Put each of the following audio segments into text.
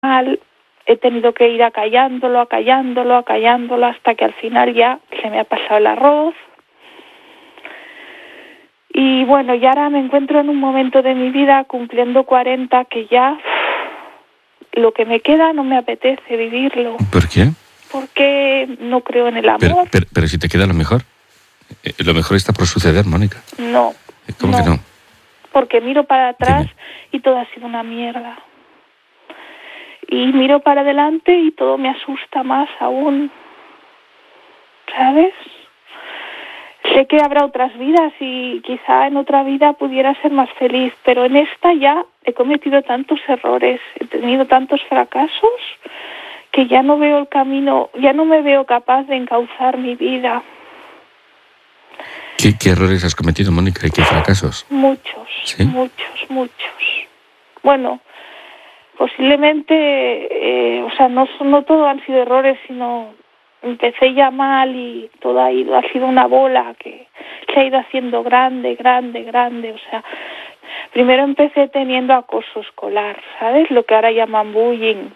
mal, he tenido que ir acallándolo hasta que al final ya se me ha pasado el arroz. Y bueno, y ahora me encuentro en un momento de mi vida cumpliendo 40 que ya lo que me queda no me apetece vivirlo. ¿Por qué? Porque no creo en el amor. Pero si te queda lo mejor está por suceder, Mónica. No. ¿Cómo que no? Porque miro para atrás. Dime. Y todo ha sido una mierda. Y miro para adelante y todo me asusta más aún. ¿Sabes? Sé que habrá otras vidas y quizá en otra vida pudiera ser más feliz, pero en esta ya he cometido tantos errores, he tenido tantos fracasos que ya no veo el camino, ya no me veo capaz de encauzar mi vida. ¿Qué errores has cometido, Mónica, y qué fracasos? Muchos, ¿sí? muchos. Bueno, posiblemente, no todo han sido errores, sino empecé ya mal y todo ha sido una bola que se ha ido haciendo grande. O sea, primero empecé teniendo acoso escolar, ¿sabes? Lo que ahora llaman bullying.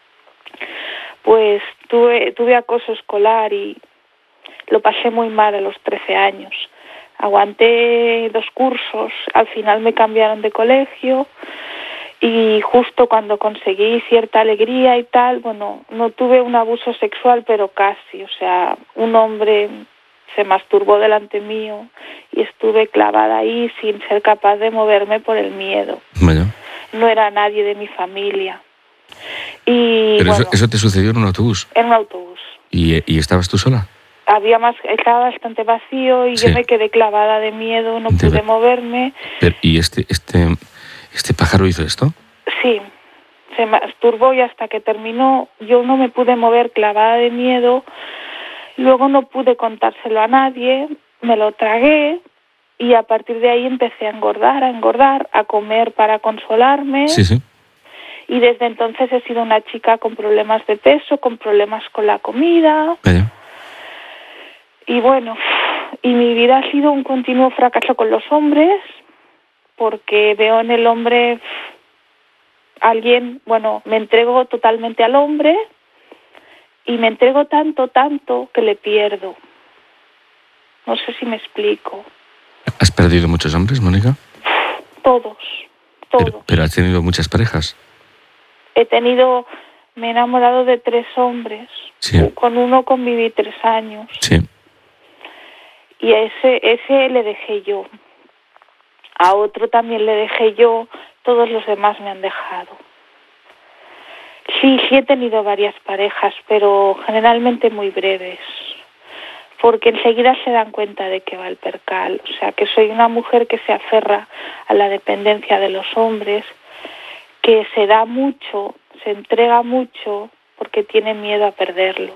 Pues tuve acoso escolar y lo pasé muy mal a los 13 años. Aguanté 2 cursos, al final me cambiaron de colegio y justo cuando conseguí cierta alegría y tal, bueno, no tuve un abuso sexual, pero casi. O sea, un hombre se masturbó delante mío y estuve clavada ahí sin ser capaz de moverme por el miedo. Bueno. No era nadie de mi familia. Y pero bueno, eso te sucedió en un autobús. En un autobús. ¿Y estabas tú sola? Estaba bastante vacío y sí. Yo me quedé clavada de miedo, no pude moverme. ¿Y este pájaro hizo esto? Sí, se masturbó y hasta que terminó yo no me pude mover, clavada de miedo. Luego no pude contárselo a nadie, me lo tragué y a partir de ahí empecé a engordar, a comer para consolarme. Sí. Y desde entonces he sido una chica con problemas de peso, con problemas con la comida. Vaya. Y bueno, y mi vida ha sido un continuo fracaso con los hombres, porque veo en el hombre alguien, me entrego totalmente al hombre y me entrego tanto que le pierdo. No sé si me explico. ¿Has perdido muchos hombres, Mónica? Todos. Pero has tenido muchas parejas. Me he enamorado de 3 hombres. Sí. Con uno conviví 3 años. Sí. Y ese le dejé yo. A otro también le dejé yo. Todos los demás me han dejado. Sí he tenido varias parejas, pero generalmente muy breves. Porque enseguida se dan cuenta de que va el percal. O sea, que soy una mujer que se aferra a la dependencia de los hombres, que se da mucho, se entrega mucho porque tiene miedo a perderlos.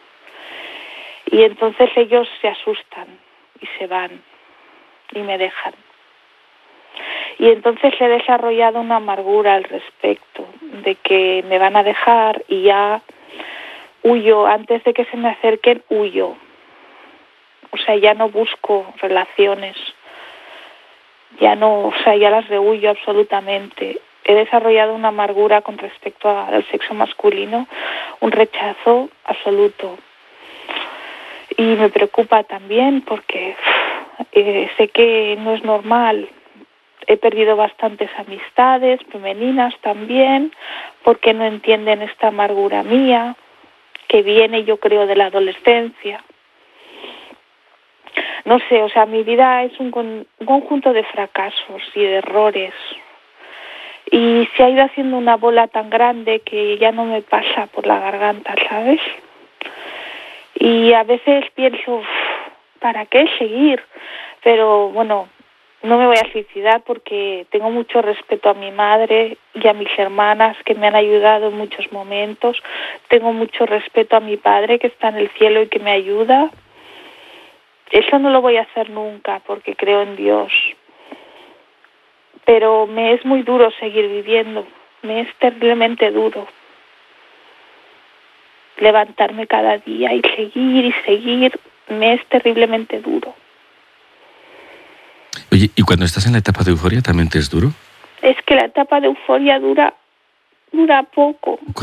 Y entonces ellos se asustan y se van y me dejan. Y entonces he desarrollado una amargura al respecto de que me van a dejar y ya huyo. Antes de que se me acerquen, huyo. O sea, ya no busco relaciones. Ya las rehuyo absolutamente. He desarrollado una amargura con respecto al sexo masculino, un rechazo absoluto. Y me preocupa también porque sé que no es normal. He perdido bastantes amistades femeninas también porque no entienden esta amargura mía que viene, yo creo, de la adolescencia. No sé, mi vida es un conjunto de fracasos y de errores. Y se ha ido haciendo una bola tan grande que ya no me pasa por la garganta, ¿sabes? Y a veces pienso, ¿para qué seguir? Pero bueno, no me voy a suicidar porque tengo mucho respeto a mi madre y a mis hermanas que me han ayudado en muchos momentos. Tengo mucho respeto a mi padre que está en el cielo y que me ayuda. Eso no lo voy a hacer nunca porque creo en Dios. Pero me es muy duro seguir viviendo, me es terriblemente duro levantarme cada día y seguir, me es terriblemente duro. Oye, ¿y cuando estás en la etapa de euforia también te es duro? Es que la etapa de euforia dura poco.